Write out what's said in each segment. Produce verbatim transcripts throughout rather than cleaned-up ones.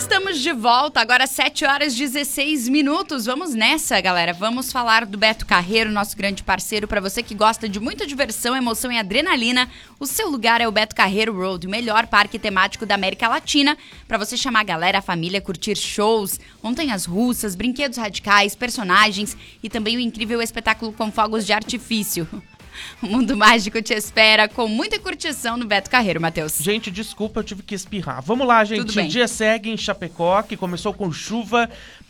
Estamos de volta, agora sete horas e dezesseis minutos. Vamos nessa, galera. Vamos falar do Beto Carreiro, nosso grande parceiro. Para você que gosta de muita diversão, emoção e adrenalina, o seu lugar é o Beto Carreiro Road, o melhor parque temático da América Latina. Para você chamar a galera, a família, curtir shows, montanhas russas, brinquedos radicais, personagens e também o incrível espetáculo com fogos de artifício. O mundo mágico te espera com muita curtição no Beto Carreiro, Matheus. Gente, desculpa, eu tive que espirrar. Vamos lá, gente. O dia segue em Chapecó, que começou com chuva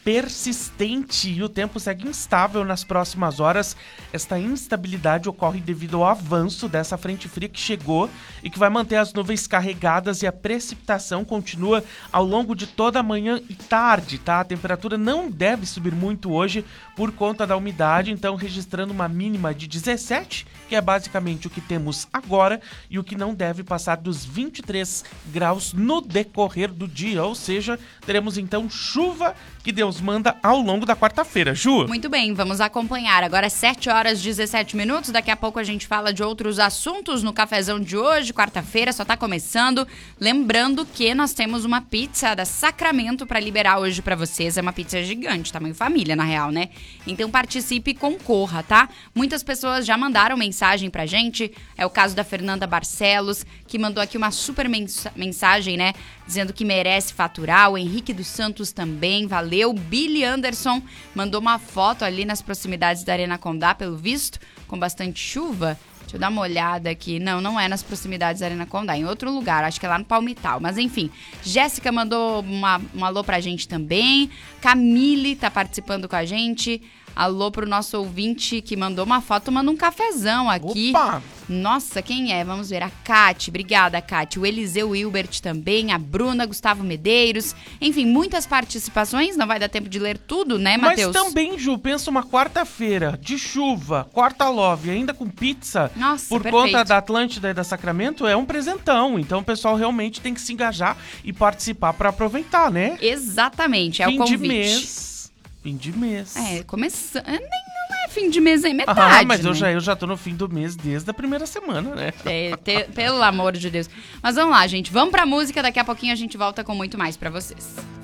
persistente e o tempo segue instável nas próximas horas. Esta instabilidade ocorre devido ao avanço dessa frente fria que chegou e que vai manter as nuvens carregadas, e a precipitação continua ao longo de toda a manhã e tarde, tá? A temperatura não deve subir muito hoje por conta da umidade, então registrando uma mínima de dezessete, que é basicamente o que temos agora, e o que não deve passar dos vinte e três graus no decorrer do dia, ou seja, teremos então chuva que Deus manda ao longo da quarta-feira. Ju? Muito bem, vamos acompanhar. Agora sete horas e dezessete minutos, daqui a pouco a gente fala de outros assuntos no cafezão de hoje, quarta-feira, só tá começando. Lembrando que nós temos uma pizza da Sacramento para liberar hoje para vocês, é uma pizza gigante, tamanho família na real, né? Então participe e concorra, tá? Muitas pessoas já mandaram mensagem pra gente, é o caso da Fernanda Barcelos, que mandou aqui uma super mensa- mensagem, né? Dizendo que merece faturar, o Henrique dos Santos também, valeu. Billy Anderson mandou uma foto ali nas proximidades da Arena Condá, pelo visto, com bastante chuva. Deixa eu dar uma olhada aqui. Não, não é nas proximidades da Arena Condá, em outro lugar, acho que é lá no Palmital. Mas enfim, Jéssica mandou uma, um alô pra gente também. Camille tá participando com a gente. Alô pro nosso ouvinte que mandou uma foto tomando um cafezão aqui. Opa! Nossa, quem é? Vamos ver. A Kate, obrigada, Kate. O Eliseu Hilbert também, a Bruna, Gustavo Medeiros. Enfim, muitas participações. Não vai dar tempo de ler tudo, né, Matheus? Mas também, Ju, pensa uma quarta-feira de chuva, quarta love, ainda com pizza. Nossa, por perfeito. conta da Atlântida e da Sacramento, é um presentão. Então o pessoal realmente tem que se engajar e participar para aproveitar, né? Exatamente, é Fim o convite. de mês. Fim de mês. É, começando. Nem não é fim de mês, é metade. Ah, mas né? eu, já, eu já tô no fim do mês desde a primeira semana, né? É, te, pelo amor de Deus. Mas vamos lá, gente. Vamos pra música. Daqui a pouquinho a gente volta com muito mais pra vocês.